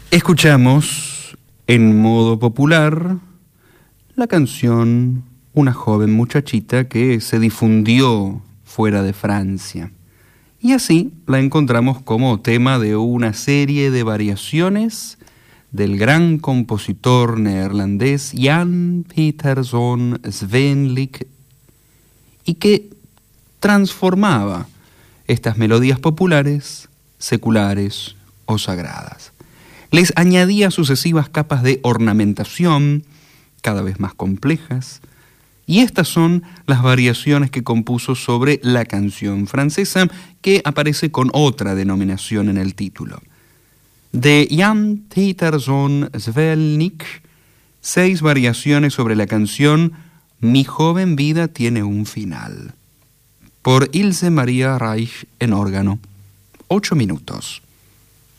Escuchamos en modo popular la canción Una joven muchachita que se difundió fuera de Francia. Y así la encontramos como tema de una serie de variaciones del gran compositor neerlandés Jan Pieterszoon Svenlyck, y que transformaba estas melodías populares, seculares o sagradas. Les añadía sucesivas capas de ornamentación, cada vez más complejas, y estas son las variaciones que compuso sobre la canción francesa, que aparece con otra denominación en el título. De Jan Pieterszoon Svenlyck, 6 variaciones sobre la canción Mi joven vida tiene un final, por Ilse Maria Reich en órgano. 8 minutos.